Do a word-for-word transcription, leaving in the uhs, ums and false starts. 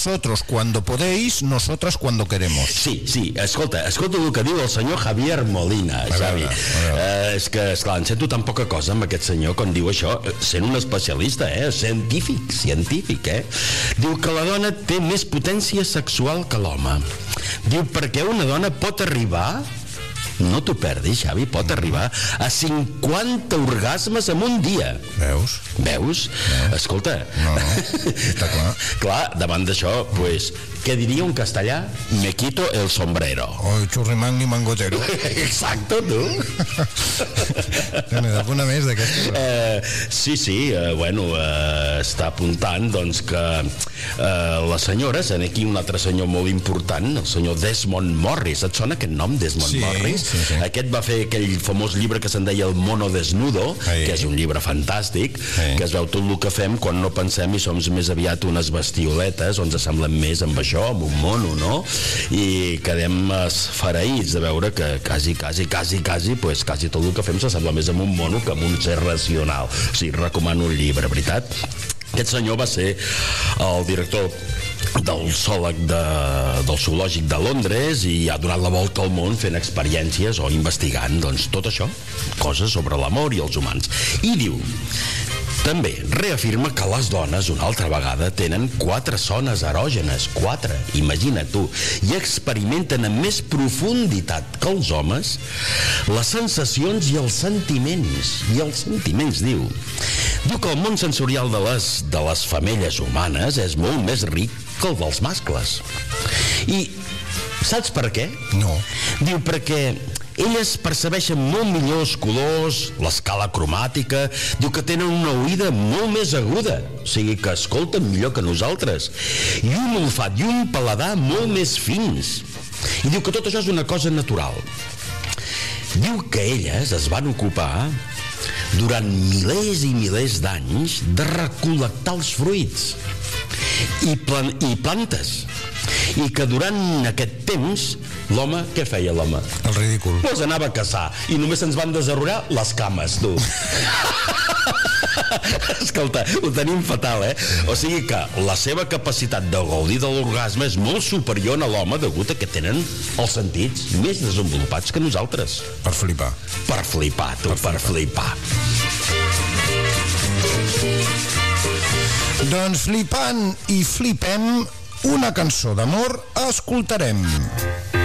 vosotros cuando podéis, nosotras cuando queremos. Sí, sí, escolta, escolta el que diu el senyor Javier Molina, Xavi. Eh, és que, esclar, en sento tan poca cosa amb aquest senyor quan diu això, sent un especialista, eh? Científic, científic, eh? Diu que la dona té més potència sexual que l'home. Diu perquè una dona pot arribar, no t'ho perdis, Xavi, pot arribar a cinquanta orgasmes en un dia. Veus? Veus? No. Escolta. No, no, està clar. Clar, davant d'això, pues, què diria un castellà? Me quito el sombrero. O churrimán ni mangotero. Exacto, tu. Tens alguna més d'aquesta? Eh, sí, sí, eh, bueno, eh, està apuntant, doncs, que eh, les senyores, aquí un altre senyor molt important, el senyor Desmond Morris. Et sona aquest nom, Desmond sí, Morris? Sí, sí. Aquest va fer aquell famós llibre que se'n deia El mono desnudo, sí, que és un llibre fantàstic, sí, que es veu tot el que fem quan no pensem i som més aviat unes bestioletes, o ens semblem més amb això, amb un mono, no? I quedem esfereïts de veure que quasi, quasi, quasi, quasi, pues, quasi tot el que fem s'assembla més amb un mono que amb un ser racional. O sigui, recomano un llibre, veritat? Aquest senyor va ser el director del zoòleg de, del zoològic de Londres i ha donat la volta al món fent experiències o investigant, doncs, tot això, coses sobre l'amor i els humans. I diu, també reafirma que les dones, una altra vegada, tenen quatre zones erògenes, quatre, imagina't tu, i experimenten amb més profunditat que els homes les sensacions i els sentiments. I els sentiments, diu. Diu que el món sensorial de les, de les femelles humanes és molt més ric que el dels mascles. I saps per què? No. Diu perquè elles percebeixen molt millor els colors, l'escala cromàtica, diu que tenen una oïda molt més aguda, o sigui que escolten millor que nosaltres, i un olfat i un paladar molt més fins. I diu que tot això és una cosa natural. Diu que elles es van ocupar durant milers i milers d'anys de recol·lectar els fruits i, plan i plantes, i que durant aquest temps l'home, què feia l'home? El ridícul. Pues anava a caçar i només ens van desarrollar les cames, tu. Escolta, ho tenim fatal, eh? O sigui que la seva capacitat de gaudir de l'orgasme és molt superior a l'home degut a que tenen els sentits més desenvolupats que nosaltres. Per flipar. Per flipar, tu, per, per flipar. Doncs flipant i flipem, una cançó d'amor escoltarem.